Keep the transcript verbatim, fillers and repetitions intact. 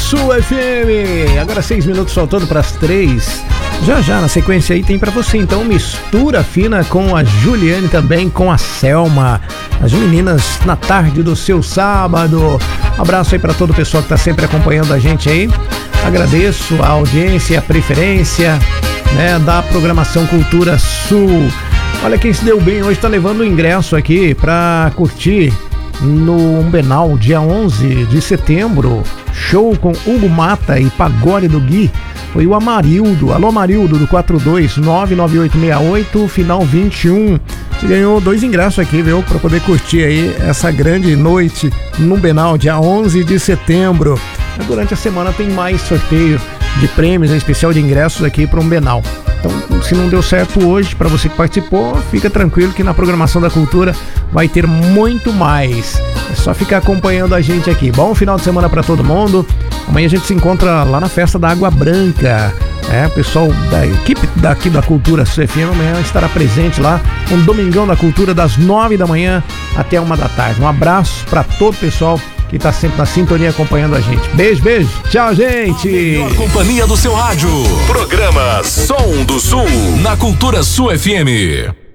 Sul F M. Agora seis minutos faltando para as três. Já já na sequência aí tem para você então Mistura Fina com a Juliane, também com a Selma. As meninas na tarde do seu sábado. Um abraço aí para todo o pessoal que tá sempre acompanhando a gente aí. Agradeço a audiência, a preferência, né, da programação Cultura Sul. Olha, quem se deu bem hoje tá levando o ingresso aqui para curtir no Umbenal, dia onze de setembro. Show com Hugo Mata e Pagode do Gui. Foi o Amarildo. Alô, Amarildo, do quatro dois nove nove oito seis oito, final vinte e um. Você ganhou dois ingressos aqui, viu? Para poder curtir aí essa grande noite no Umbenal, dia onze de setembro. Durante a semana tem mais sorteio de prêmios, em especial de ingressos aqui para o Umbenal. Então, se não deu certo hoje, para você que participou, fica tranquilo que na programação da Cultura vai ter muito mais. É só ficar acompanhando a gente aqui. Bom final de semana para todo mundo. Amanhã a gente se encontra lá na festa da Água Branca. É, o pessoal da equipe daqui da Cultura Sul F M amanhã estará presente lá, um Domingão da Cultura, das nove da manhã até uma da tarde. Um abraço para todo o pessoal que tá sempre na sintonia acompanhando a gente. Beijo, beijo. Tchau, gente. A melhor companhia do seu rádio. Programa Som do Sul na Cultura Sul F M.